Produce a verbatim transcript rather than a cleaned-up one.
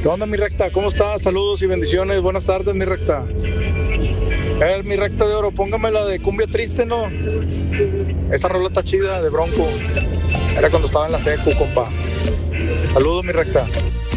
¿Qué onda, mi recta? ¿Cómo estás? Saludos y bendiciones. Buenas tardes, mi recta. Eh, mi recta de oro, póngame la de Cumbia Triste, ¿no? Esa rola está chida, de Bronco. Era cuando estaba en la secu, compa. Saludos, mi recta.